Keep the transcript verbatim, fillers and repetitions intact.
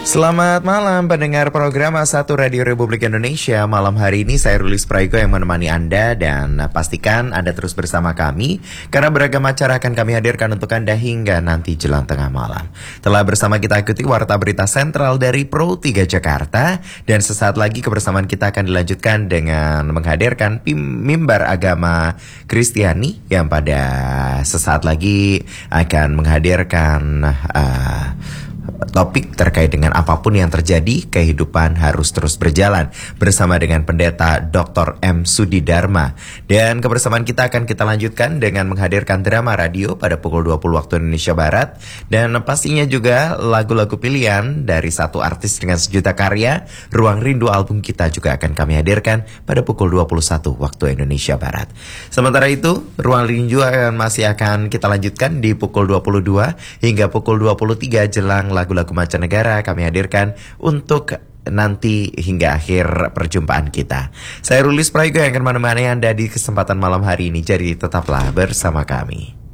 Selamat malam pendengar program A satu Radio Republik Indonesia. Malam hari ini saya Rulis Praiko yang menemani Anda. Dan pastikan Anda terus bersama kami, karena beragam acara akan kami hadirkan untuk Anda hingga nanti jelang tengah malam. Telah bersama kita ikuti Warta Berita Sentral dari Pro tiga Jakarta. Dan sesaat lagi kebersamaan kita akan dilanjutkan dengan menghadirkan mimbar agama Kristiani, yang pada sesaat lagi akan menghadirkan uh, topik terkait dengan apapun yang terjadi, kehidupan harus terus berjalan, bersama dengan Pendeta doktor M. Sudidharma. Dan kebersamaan kita akan kita lanjutkan dengan menghadirkan drama radio pada pukul dua puluh waktu Indonesia Barat. Dan pastinya juga lagu-lagu pilihan dari satu artis dengan sejuta karya. Ruang Rindu album kita juga akan kami hadirkan pada pukul dua puluh satu waktu Indonesia Barat. Sementara itu, Ruang Rindu akan masih akan kita lanjutkan di pukul dua puluh dua hingga pukul dua puluh tiga jelang lagu-lagu mancanegara kami hadirkan untuk nanti hingga akhir perjumpaan kita. Saya Rulis Praiko yang akan menemani Anda di kesempatan malam hari ini, jadi tetaplah bersama kami.